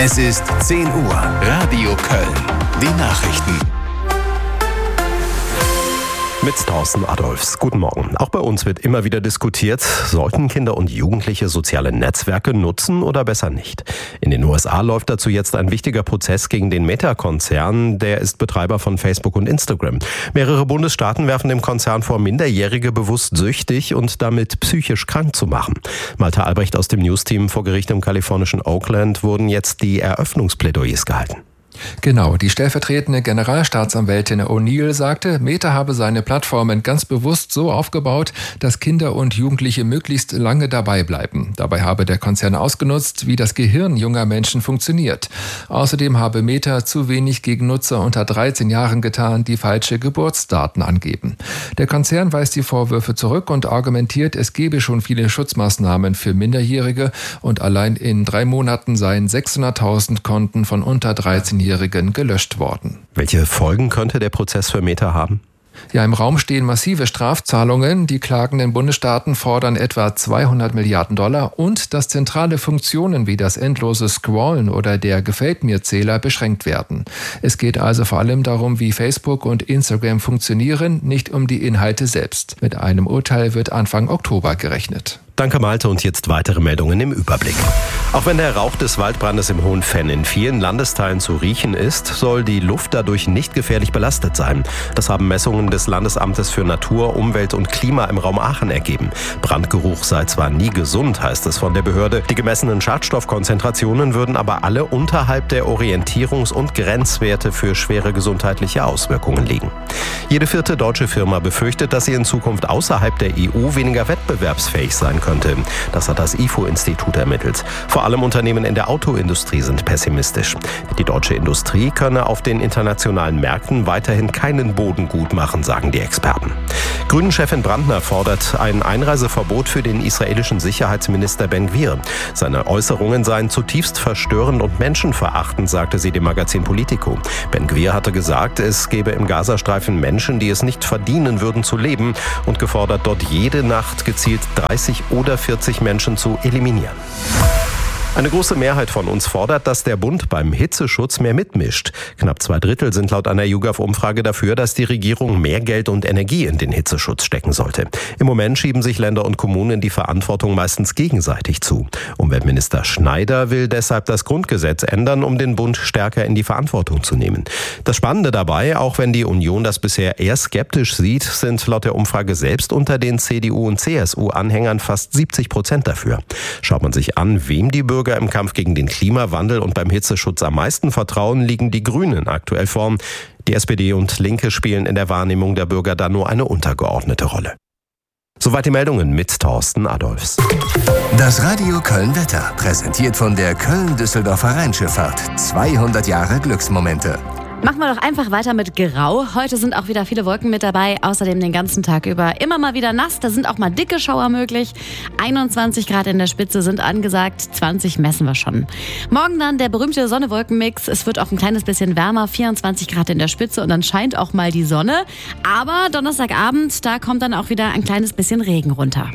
Es ist 10 Uhr. Radio Köln. Die Nachrichten. Mit Thorsten Adolfs. Guten Morgen. Auch bei uns wird immer wieder diskutiert, sollten Kinder und Jugendliche soziale Netzwerke nutzen oder besser nicht? In den USA läuft dazu jetzt ein wichtiger Prozess gegen den Meta-Konzern. Der ist Betreiber von Facebook und Instagram. Mehrere Bundesstaaten werfen dem Konzern vor, Minderjährige bewusst süchtig und damit psychisch krank zu machen. Malte Albrecht aus dem News-Team vor Gericht im kalifornischen Oakland wurden jetzt die Eröffnungsplädoyers gehalten. Genau, die stellvertretende Generalstaatsanwältin O'Neill sagte, Meta habe seine Plattformen ganz bewusst so aufgebaut, dass Kinder und Jugendliche möglichst lange dabei bleiben. Dabei habe der Konzern ausgenutzt, wie das Gehirn junger Menschen funktioniert. Außerdem habe Meta zu wenig gegen Nutzer unter 13 Jahren getan, die falsche Geburtsdaten angeben. Der Konzern weist die Vorwürfe zurück und argumentiert, es gebe schon viele Schutzmaßnahmen für Minderjährige und allein in 3 Monaten seien 600.000 Konten von unter 13-Jährigen gelöscht worden. Welche Folgen könnte der Prozess für Meta haben? Ja, im Raum stehen massive Strafzahlungen. Die klagenden Bundesstaaten fordern etwa 200 Milliarden Dollar und dass zentrale Funktionen wie das endlose Scrollen oder der Gefällt-mir-Zähler beschränkt werden. Es geht also vor allem darum, wie Facebook und Instagram funktionieren, nicht um die Inhalte selbst. Mit einem Urteil wird Anfang Oktober gerechnet. Danke Malte und jetzt weitere Meldungen im Überblick. Auch wenn der Rauch des Waldbrandes im Hohenfenn in vielen Landesteilen zu riechen ist, soll die Luft dadurch nicht gefährlich belastet sein. Das haben Messungen des Landesamtes für Natur, Umwelt und Klima im Raum Aachen ergeben. Brandgeruch sei zwar nie gesund, heißt es von der Behörde. Die gemessenen Schadstoffkonzentrationen würden aber alle unterhalb der Orientierungs- und Grenzwerte für schwere gesundheitliche Auswirkungen liegen. Jede 4. deutsche Firma befürchtet, dass sie in Zukunft außerhalb der EU weniger wettbewerbsfähig sein könnte. Das hat das IFO-Institut ermittelt. Vor allem Unternehmen in der Autoindustrie sind pessimistisch. Die deutsche Industrie könne auf den internationalen Märkten weiterhin keinen Boden gut machen, sagen die Experten. Grünen-Chefin Brandner fordert ein Einreiseverbot für den israelischen Sicherheitsminister Ben-Gvir. Seine Äußerungen seien zutiefst verstörend und menschenverachtend, sagte sie dem Magazin Politico. Ben-Gvir hatte gesagt, es gebe im Gazastreifen Menschen, die es nicht verdienen würden zu leben, und gefordert, dort jede Nacht gezielt 30 oder 40 Menschen zu eliminieren. Eine große Mehrheit von uns fordert, dass der Bund beim Hitzeschutz mehr mitmischt. Knapp 2/3 sind laut einer YouGov-Umfrage dafür, dass die Regierung mehr Geld und Energie in den Hitzeschutz stecken sollte. Im Moment schieben sich Länder und Kommunen die Verantwortung meistens gegenseitig zu. Umweltminister Schneider will deshalb das Grundgesetz ändern, um den Bund stärker in die Verantwortung zu nehmen. Das Spannende dabei, auch wenn die Union das bisher eher skeptisch sieht, sind laut der Umfrage selbst unter den CDU- und CSU-Anhängern fast 70% dafür. Schaut man sich an, wem die Bürger im Kampf gegen den Klimawandel und beim Hitzeschutz am meisten vertrauen, liegen die Grünen aktuell vorn. Die SPD und Linke spielen in der Wahrnehmung der Bürger da nur eine untergeordnete Rolle. Soweit die Meldungen mit Thorsten Adolfs. Das Radio Köln Wetter, präsentiert von der Köln-Düsseldorfer Rheinschifffahrt. 200 Jahre Glücksmomente. Machen wir doch einfach weiter mit Grau. Heute sind auch wieder viele Wolken mit dabei. Außerdem den ganzen Tag über immer mal wieder nass. Da sind auch mal dicke Schauer möglich. 21 Grad in der Spitze sind angesagt. 20 messen wir schon. Morgen dann der berühmte Sonne-Wolken-Mix. Es wird auch ein kleines bisschen wärmer. 24 Grad in der Spitze und dann scheint auch mal die Sonne. Aber Donnerstagabend, da kommt dann auch wieder ein kleines bisschen Regen runter.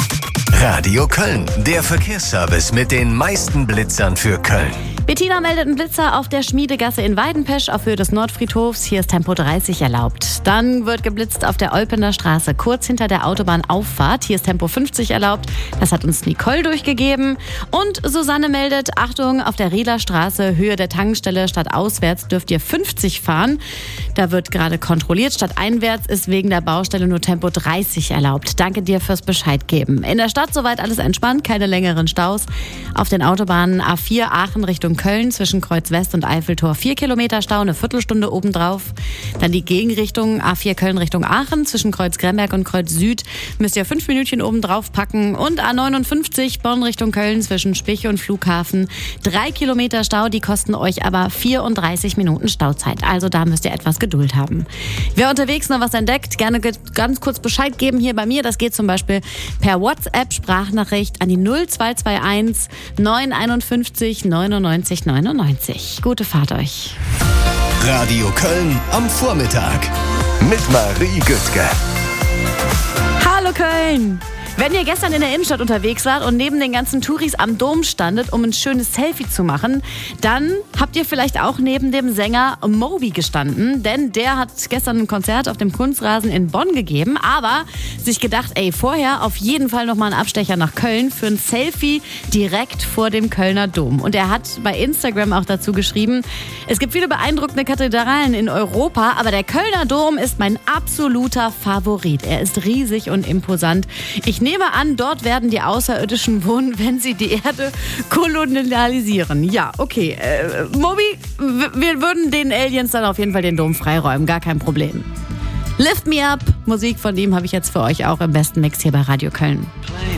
Radio Köln, der Verkehrsservice mit den meisten Blitzern für Köln. Bettina meldet einen Blitzer auf der Schmiedegasse in Weidenpesch auf Höhe des Nordfriedhofs. Hier ist Tempo 30 erlaubt. Dann wird geblitzt auf der Olpener Straße, kurz hinter der Autobahnauffahrt. Hier ist Tempo 50 erlaubt. Das hat uns Nicole durchgegeben. Und Susanne meldet, Achtung, auf der Rieler Straße, Höhe der Tankstelle, statt auswärts dürft ihr 50 fahren. Da wird gerade kontrolliert. Statt einwärts ist wegen der Baustelle nur Tempo 30 erlaubt. Danke dir fürs Bescheid geben. In der Stadt soweit alles entspannt, keine längeren Staus. Auf den Autobahnen A4 Aachen Richtung Köln zwischen Kreuz West und Eiffeltor 4 Kilometer Stau, eine Viertelstunde obendrauf. Dann die Gegenrichtung A4 Köln Richtung Aachen zwischen Kreuz Gremberg und Kreuz Süd müsst ihr 5 Minütchen obendrauf packen. Und A59 Bonn Richtung Köln zwischen Spich und Flughafen 3 Kilometer Stau, die kosten euch aber 34 Minuten Stauzeit. Also da müsst ihr etwas Geduld haben. Wer unterwegs noch was entdeckt, gerne ganz kurz Bescheid geben hier bei mir. Das geht zum Beispiel per WhatsApp Sprachnachricht an die 0221 951 99 99. Gute Fahrt euch. Radio Köln am Vormittag mit Marie Güttke. Hallo Köln! Wenn ihr gestern in der Innenstadt unterwegs wart und neben den ganzen Touris am Dom standet, um ein schönes Selfie zu machen, dann habt ihr vielleicht auch neben dem Sänger Moby gestanden, denn der hat gestern ein Konzert auf dem Kunstrasen in Bonn gegeben, aber sich gedacht, vorher auf jeden Fall nochmal einen Abstecher nach Köln für ein Selfie direkt vor dem Kölner Dom. Und er hat bei Instagram auch dazu geschrieben, es gibt viele beeindruckende Kathedralen in Europa, aber der Kölner Dom ist mein absoluter Favorit. Er ist riesig und imposant. Ich nehme an, dort werden die Außerirdischen wohnen, wenn sie die Erde kolonialisieren. Ja, okay. Moby, wir würden den Aliens dann auf jeden Fall den Dom freiräumen. Gar kein Problem. Lift Me Up, Musik von ihm habe ich jetzt für euch auch im besten Mix hier bei Radio Köln.